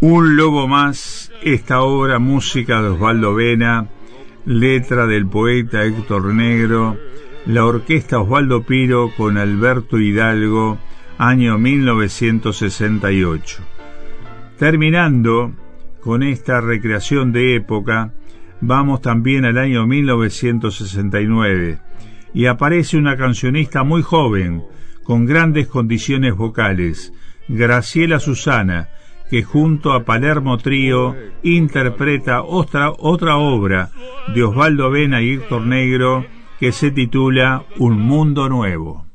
Un lobo más, esta obra, música de Osvaldo Vena, letra del poeta Héctor Negro, la orquesta Osvaldo Piro con Alberto Hidalgo, año 1968. Terminando con esta recreación de época, vamos también al año 1969, y aparece una cancionista muy joven, con grandes condiciones vocales, Graciela Susana, que junto a Palermo Trío interpreta otra obra de Osvaldo Vena y Héctor Negro que se titula Un Mundo Nuevo.